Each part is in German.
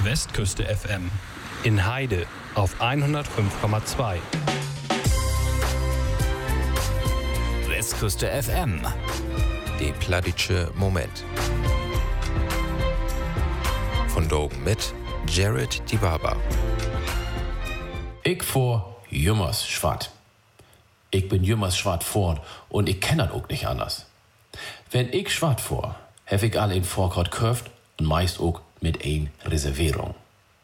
Westküste FM. In Heide auf 105,2. Westküste FM. Der plattdeutsche Moment. Von Dogen mit Jared Dibaba. Ich vor jümmers schwat. Ich bin jümmers schwat vor und ich kenn das auch nicht anders. Wenn ich schwat vor, hef ich alle in Vorkort köft und meist auch mit ein Reservierung.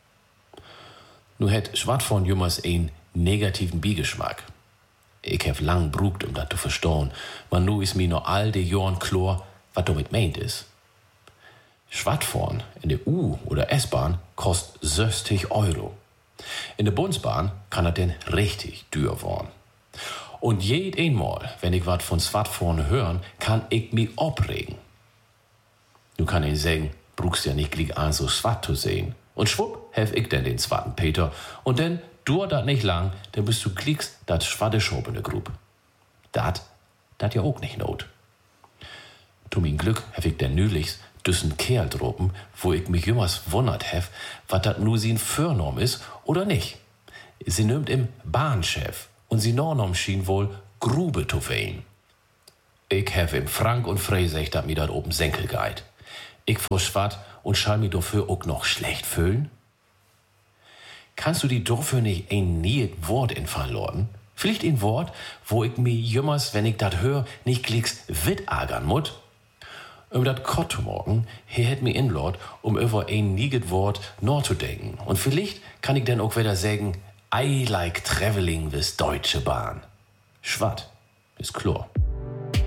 Nu het schwat von jümmers ein negativen Beigeschmack. Ich hef lang brugt, um dat zu verstehen, man nu is mir noch all de Jahren klar, wat damit meint is. Schwattfahren in der U- oder S-Bahn kostet 60 Euro. In der Bundesbahn kann das denn richtig teuer werden. Und jeden Mal, wenn ich wat von Schwattfahren hören, kann ich mich abregen. Nu kann ich sagen, brauchst ja nicht gleich an so Schwatt zu sehen. Und schwupp, hef ich denn den Schwatten Peter. Und dann dauert dat nicht lang, dann bist du klickst dat schwatte Schob in der Grub. Dat ja auch nicht not. Zu mein Glück hef ich denn nülichs düssen Kerl droppen, wo ich mich jümmers wundert hef, wat dat nu sin Förnorm is oder nicht. Sie nimmt im Bahnchef und sie Nornom schien wohl Grube zu wehen. Ich hef im Frank und Freisech dat mir dat oben Senkel geit. Ich vor Schwatt und schall mi dafür auch noch schlecht fühlen? Kannst du die dafür nicht ein niet Wort infallen lassen? Vielleicht ein Wort, wo ich mi jümmers, wenn ich dat hör, nicht glicks wit ärgern mut? Dat Kott zu morgen, hier hätt mi inlord, über ein nieget Wort nachzudenken. Und vielleicht kann ich dann auch wieder sagen, I like traveling with Deutsche Bahn. Schwatt ist klar.